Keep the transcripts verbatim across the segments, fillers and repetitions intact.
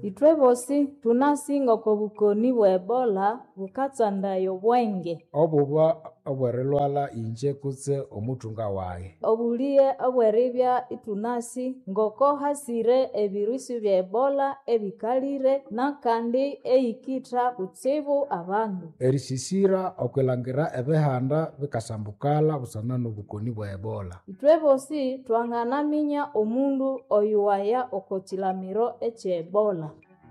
Itwe bosi tunasinga oko bukoni bwa Ebola bukatsandayo obwenge. Obuba obwerilwala inje kutse omutunga waye. Obuliye obweribya itunasi ngoko hasire ebirusi bya Ebola ebikalire nakandi eyikitha kutsibu abandu. Erisisira okwilangira ebihanda bikasambukala busana n'obukoni bwa Ebola. Itwe bosi twanganaminya omundu oyuwaya okokilamiro ekye Ebola.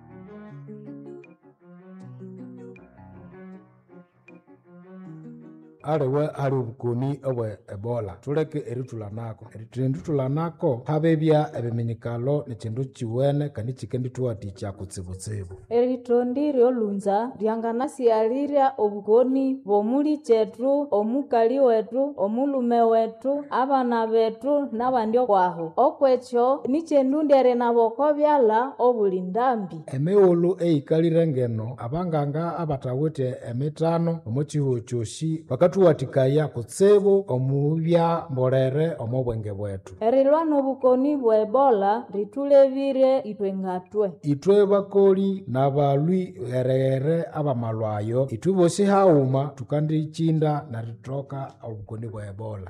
Aliwe ali obukoni obwa Ebola tuleke erithulanako erithulanako habebya ebiminyikalo nekindu kiwene kandi kikendithuwathikya kutsibutsibu. Eritondi ryolunza ryanganasialirya obukoni bw'omuli kyethu, omukali wethu, omulume wethu, abana bethu nabandi okwaho. Okwekyo nikyendundere nabo okobyala obulindambi. Emighulu eyikalire ngeno abanganga abathawithe emitano omu kihuho kyosi bakathuwathikaya kutsibu omubya mbolere omu bwenge bwethu. Erilwa n'obukoni bwa Ebola ritulebire ithwe ngatwe. Ithwe bakoli n'abalwi ghere abamalwayo ithwe bosi haghuma thukandikinda narithoka obukoni bwa Ebola.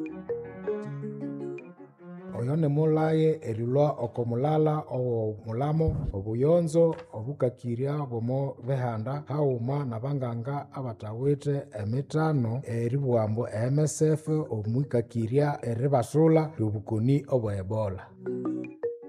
Oyo nimulaye erilwa okomulala ogh'omulamo, obuyonzo, obukakirya bw'omo bihanda haghuma n'abanganga abathawithe emitano eribughambu E M S F omwikakirya eribasula ly'obukoni obwa Ebola.